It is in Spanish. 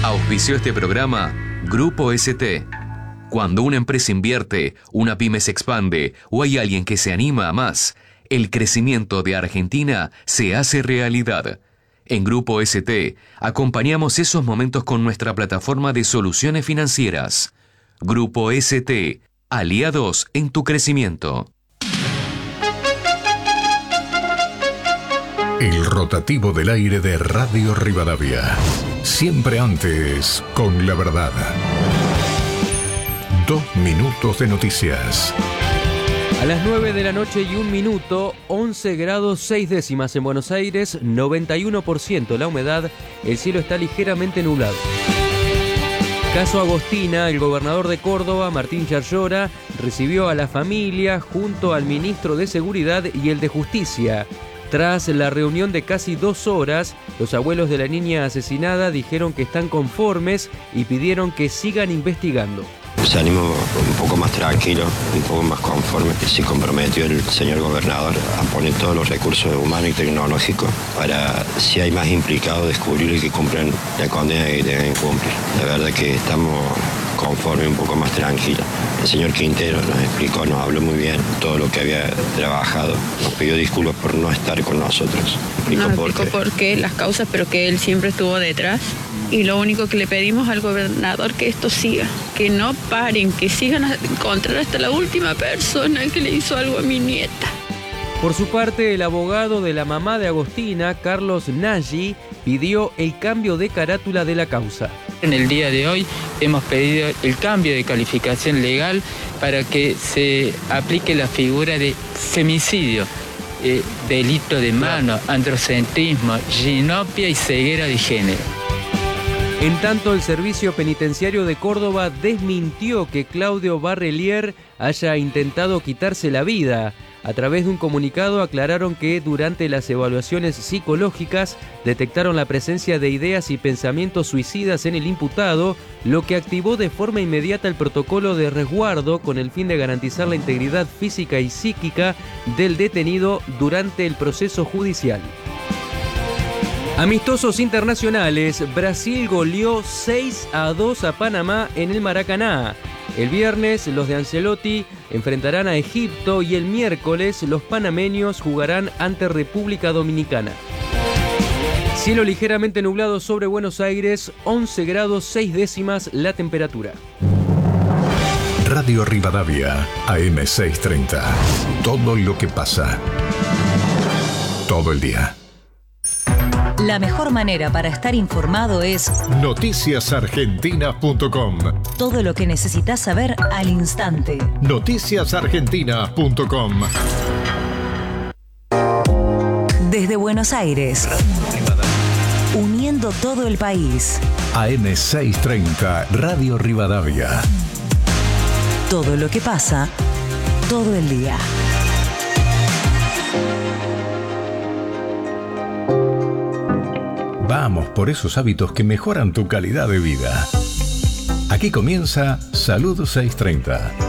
Auspició este programa Grupo ST. Cuando una empresa invierte, una pyme se expande o hay alguien que se anima a más, el crecimiento de Argentina se hace realidad. En Grupo ST acompañamos esos momentos con nuestra plataforma de soluciones financieras. Grupo ST, aliados en tu crecimiento. El rotativo del aire de Radio Rivadavia. Siempre antes, con la verdad. 2 minutos de noticias. A las 9 de la noche y 1 minuto, 11 grados 6 décimas en Buenos Aires, 91% la humedad, el cielo está ligeramente nublado. Caso Agostina, el gobernador de Córdoba, Martín Yarlora, recibió a la familia junto al ministro de Seguridad y el de Justicia. Tras la reunión de casi 2 horas, los abuelos de la niña asesinada dijeron que están conformes y pidieron que sigan investigando. Se animó un poco más tranquilo, un poco más conforme. Se comprometió el señor gobernador a poner todos los recursos humanos y tecnológicos para, si hay más implicados, descubrir y que cumplan la condena que deben cumplir. La verdad que estamos conformes, un poco más tranquilos. El señor Quintero nos explicó, nos habló muy bien todo lo que había trabajado. Nos pidió disculpas por no estar con nosotros. Nos explicó por qué, las causas, pero que él siempre estuvo detrás. Y lo único que le pedimos al gobernador que esto siga, que no paren, que sigan a encontrar hasta la última persona que le hizo algo a mi nieta. Por su parte, el abogado de la mamá de Agostina, Carlos Nagy, pidió el cambio de carátula de la causa. En el día de hoy hemos pedido el cambio de calificación legal para que se aplique la figura de femicidio, delito de mano, androcentrismo, ginopia y ceguera de género. En tanto, el Servicio Penitenciario de Córdoba desmintió que Claudio Barrelier haya intentado quitarse la vida. A través de un comunicado aclararon que durante las evaluaciones psicológicas detectaron la presencia de ideas y pensamientos suicidas en el imputado, lo que activó de forma inmediata el protocolo de resguardo con el fin de garantizar la integridad física y psíquica del detenido durante el proceso judicial. Amistosos internacionales, Brasil goleó 6-2 a Panamá en el Maracaná. El viernes los de Ancelotti enfrentarán a Egipto y el miércoles los panameños jugarán ante República Dominicana. Cielo ligeramente nublado sobre Buenos Aires, 11 grados 6 décimas la temperatura. Radio Rivadavia, AM 630. Todo lo que pasa. Todo el día. La mejor manera para estar informado es noticiasargentina.com. Todo lo que necesitas saber al instante. Noticiasargentina.com. Desde Buenos Aires, uniendo todo el país. AM 630, Radio Rivadavia. Todo lo que pasa, todo el día. Vamos por esos hábitos que mejoran tu calidad de vida. Aquí comienza Salud 630.